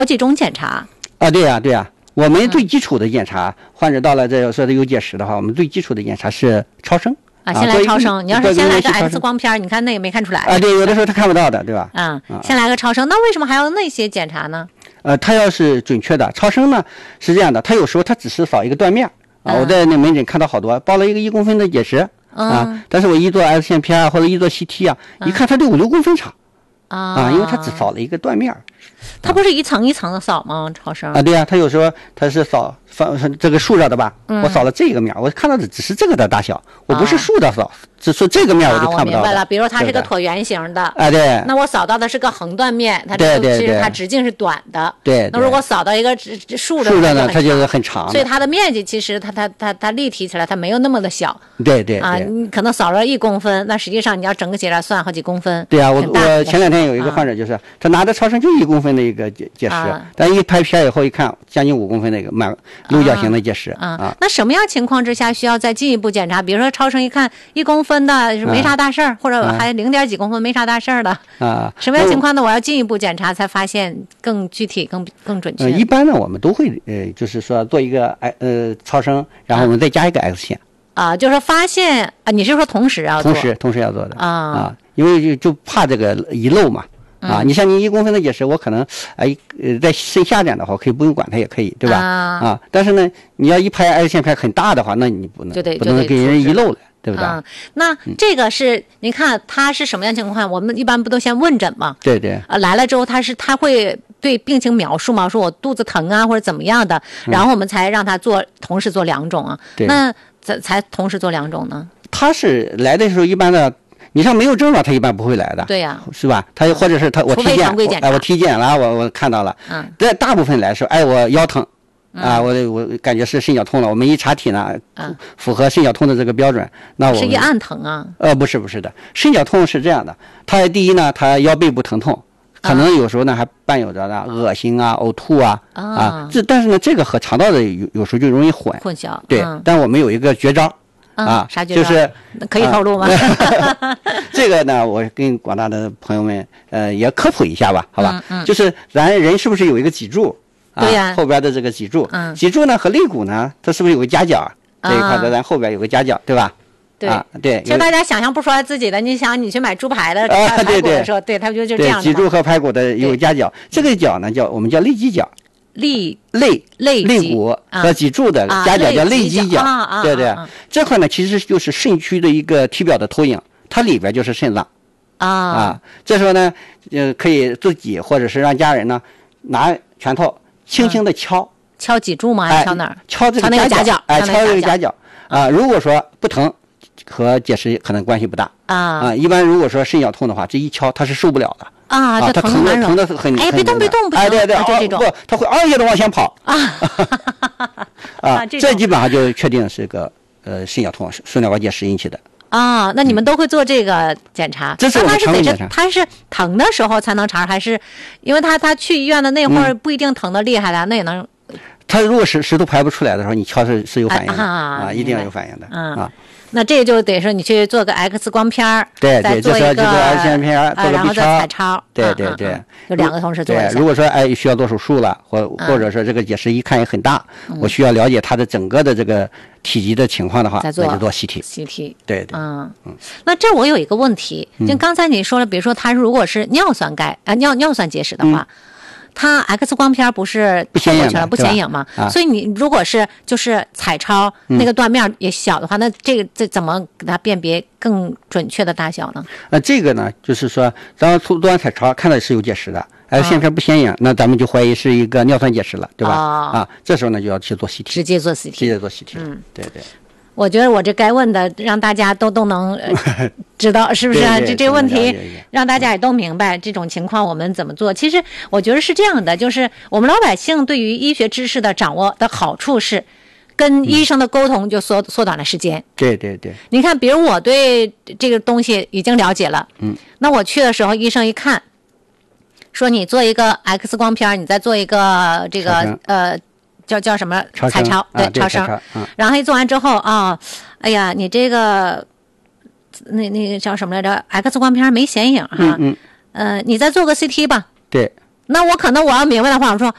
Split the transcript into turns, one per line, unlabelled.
几种检查
啊？对呀，对呀。我们最基础的检查，患者到了这说的有结石的话，我们最基础的检查是超声。
先来超声。你要是先来个 X 光片，你看那也没看出来。
啊，对，有的时候他看不到的，对吧？
先来个超声，那为什么还要那些检查呢？
它要是准确的，超声呢是这样的，它有时候它只是扫一个断面啊。我在那门诊看到好多包了一个1公分的结石啊，但是我一做 X 线片啊或者一做 CT 啊，一看它得5、6公分长因为它只扫了一个断面。
它不是一层一层的扫吗？超声
啊，对呀，它有时候它是扫这个竖着的吧，我扫了这个面，我看到的只是这个的大小，我不是竖着扫，只说这个面我就看不到。
我明白了，比如它是个椭圆形的，
对，
那我扫到的是个横断面，它其实它直径是短的，
对。
那如果扫到一个竖着
呢，它就是很长，
所以它的面积其实它立体起来它没有那么的小。
对
你可能扫了1公分，那实际上你要整个结来算好几公分。
对啊，我前2天有一个患者就是他拿着超声就1公分的一个结石，但一拍片以后一看，将近5公分的一个六角形的结石
那什么样情况之下需要再进一步检查？比如说超声一看1公分的没啥大事儿，或者还0.几公分没啥大事儿的什么样情况呢？我要进一步检查才发现更具体、更准确。
一般呢，我们都会就是说做一个超声，然后我们再加一个 X 线
就是发现你是说同时要做？
同时要做的因为就怕这个遗漏嘛。你像你1公分的结石，我可能在肾下展的话，可以不用管它也可以，对吧？但是呢，你要一拍 X 线片很大的话，那你不能给人遗漏了，对不对？
那这个是您看他是什么样情况？我们一般不都先问诊吗？
对。
来了之后他会对病情描述吗？说我肚子疼啊或者怎么样的，然后我们才让他同时做2种啊。那才同时做2种呢？
他是来的时候一般的。你像没有症状，他一般不会来的，
对呀，
是吧？他或者是我体检，我体检了，我看到了，但大部分来说，我腰疼，我感觉是肾绞痛了。我们一查体呢，符合肾绞痛的这个标准，那我
是一按疼啊？
不是的，肾绞痛是这样的，它第一呢，它腰背部疼痛，可能有时候呢还伴有着呢恶心啊、呕吐但是呢，这个和肠道的有时候就容易混
淆，
对。但我们有一个绝招。
啥绝招？
就是
可以透露吗？
这个呢，我跟广大的朋友们也科普一下吧，好吧？就是咱人是不是有一个脊柱
对呀，
后边的这个脊柱，脊柱呢和肋骨呢，它是不是有个夹角？这一块在咱后边有个夹角，对吧？
对。其实大家想象不出来自己的，你想你去买猪排的排骨的时候，对，它就这样的。
脊柱和排骨的有夹角，这个角呢我们叫肋基角。肋骨和脊柱的夹角叫肋基角，对，这块呢其实就是肾区的一个体表的投影，它里边就是肾脏这时候呢，可以自己或者是让家人呢拿拳头轻轻的敲
脊柱吗？还是敲哪儿？
敲这个夹角，敲这个夹角如果说不疼，和结石可能关系不大一般如果说肾绞痛的话，这一敲它是受不了的。
它
疼的很，
别动，不行，
对，
就这种，
不，它会一下子往前跑这基本上就确定是个肾绞痛，输尿管结石引起的
那你们都会做这个检查？
这是我们常规检查。
他是疼的时候才能查，还是因为他去医院的那会儿不一定疼的厉害的，那也能？
他如果石头排不出来的时候，你敲是有反应的一定要有反应的
那这就得说你去做个 X 光片
对，
再做一个
X 线片，
然后再彩超，
对，
就2个同时做一下。
如果说需要做手术了，或者说这个结石一看也很大，我需要了解它的整个的这个体积的情况的话，那就做 CT。对，
那这我有一个问题，就刚才你说了，比如说他如果是尿酸结石的话。它 X 光片不是
不显
影吗？所以你如果是就是彩超那个断面也小的话，那这怎么给它辨别更准确的大小呢？
这个呢，就是说，咱做完彩超看到是有结石的，X 线片不显影，那咱们就怀疑是一个尿酸结石了，对吧？这时候呢就要去做 CT，
直接做 CT。
对。
我觉得我这该问的，让大家都能知道，是不是？这个问题让大家也都明白这种情况我们怎么做。其实我觉得是这样的，就是我们老百姓对于医学知识的掌握的好处是，跟医生的沟通就缩短了时间。
对。
你看，比如我对这个东西已经了解了，那我去的时候，医生一看，说你做一个 X 光片，你再做一个这个叫什么彩超，对，超声，然后一做完之后哎呀，你这个那个叫什么来着 ？X 光片没显影哈，你再做个 CT 吧。
对。
那我可能我要明白的话，我说